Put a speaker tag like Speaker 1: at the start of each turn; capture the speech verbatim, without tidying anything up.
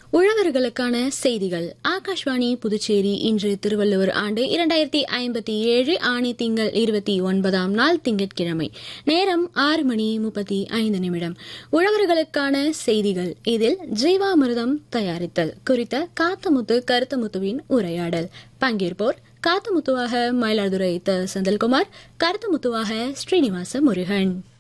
Speaker 1: உழவர்களுக்கான செய்திகள். ஆகாஷ்வாணி புதுச்சேரி. இன்று திருவள்ளுவர் ஆண்டு இரண்டாயிரத்தி ஐம்பத்தி ஏழு ஆணி திங்கள் இருபத்தி ஒன்பதாம் நாள் திங்கட்கிழமை. நேரம் ஆறு மணி முப்பத்தி ஐந்து நிமிடம். உழவர்களுக்கான செய்திகள். இதில் ஜீவாமிர்தம் தயாரித்தல் குறித்த காத்தமுத்து கருத்தமுத்துவின் உரையாடல். பங்கேற்போர் காத்தமுத்துவாக மயிலாடுதுறை த செந்தில்குமார், கருத்தமுத்துவாக ஸ்ரீனிவாச முருகன்.